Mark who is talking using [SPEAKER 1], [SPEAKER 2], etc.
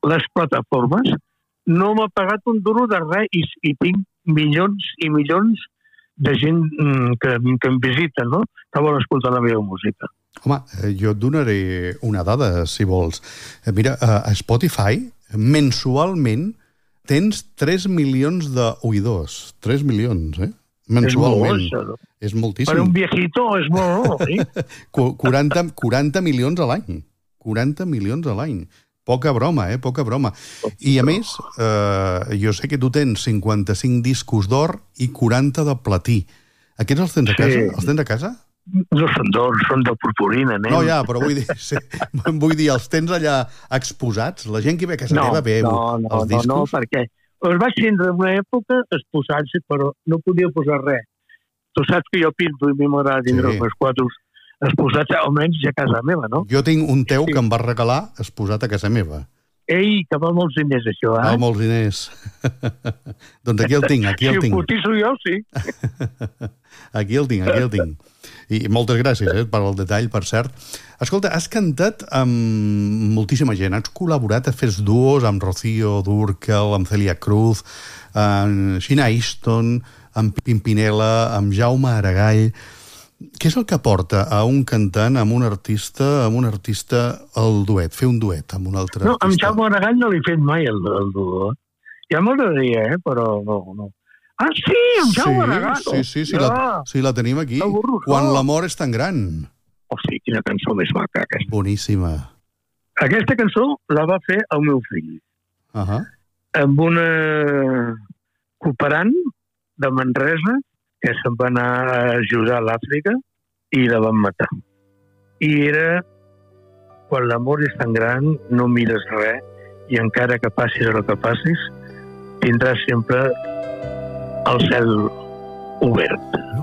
[SPEAKER 1] les plataformes, no m'ha pagat un duro de res i tinc milions i milions de gent que em visita, no? Que vol escoltar la meva música.
[SPEAKER 2] Home, jo et donaré una dada, si vols. Mira, a Spotify, mensualment, tens 3 milions d'oïdors. 3 milions, mensualment. És moltíssim.
[SPEAKER 1] Per un viejito és molt, sí?
[SPEAKER 2] 40 milions a l'any. 40 milions a l'any. Poca broma, poca broma. I a més, jo sé que tu tens 55 discos d'or i 40 de platí. Aquests els tens a casa? Els tens a casa?
[SPEAKER 1] No són d'or, són de purpurina, nen.
[SPEAKER 2] No, ja, però vull dir, els tens allà exposats? La gent que ve a casa teva ve els discos?
[SPEAKER 1] No, perquè els vaig tindre en una època exposats, però no podia posar res. Tu saps que jo pinto i a mi m'agrada tindre els meus quadres exposats almenys a casa meva, no?
[SPEAKER 2] Jo tinc un teu que em va regalar exposat a casa meva.
[SPEAKER 1] Ei, que val molts diners, això,
[SPEAKER 2] Val molts diners. Doncs aquí el tinc,
[SPEAKER 1] Si ho cotizo jo, sí.
[SPEAKER 2] Aquí el tinc. I moltes gràcies per al detall, per cert. Escolta, has cantat amb moltíssima gent. Has col·laborat, has fet duos amb Rocío Dúrcal, amb Celia Cruz, amb Sheena Easton, amb Pimpinela, amb Jaume Aragall. Què és el que porta a un cantant, a un artista el duet, fer un duet amb un altre artista?
[SPEAKER 1] No, amb Jaume Aragall no l'he fet mai el duo. Ja m'agradaria, però no. Ah, sí, amb Jaume Aragall!
[SPEAKER 2] Sí, la tenim aquí. Quan l'amor és tan gran.
[SPEAKER 1] Oh, sí, quina cançó més maca, aquesta.
[SPEAKER 2] Boníssima.
[SPEAKER 1] Aquesta cançó la va fer el meu fill. Amb una cooperant de Manresa que se'n va anar a ajudar a l'Àfrica i la van matar. I era quan l'amor és tan gran, no mires res i encara que passis el que passis, tindràs sempre el cel obert.